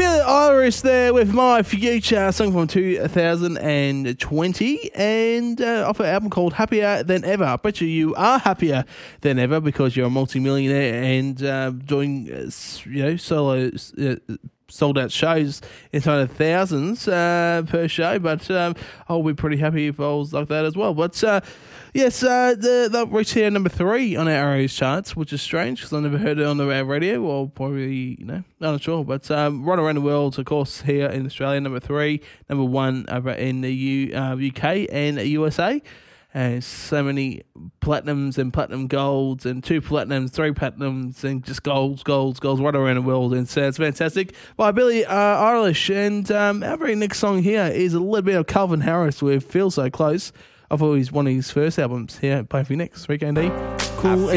Billie Eilish there with My Future, song from 2020, and off an album called Happier Than Ever. I bet you are happier than ever because you're a multi-millionaire and doing, solo sold out shows inside of thousands per show, but I'll be pretty happy if I was like that as well. But yes, they'll reach here number 3 on our Aries charts, which is strange because I never heard it on the radio, or probably, I'm not sure. But right around the world, of course, here in Australia, number 3, number 1 over in the UK and USA. And so many platinums and platinum golds and 2 platinums, 3 platinums, and just golds right around the world. And so it's fantastic by Billie Eilish. And our very next song here is a little bit of Calvin Harris with Feel So Close. I thought it was one of his first albums. Here, play for you next. 3KD. Cool.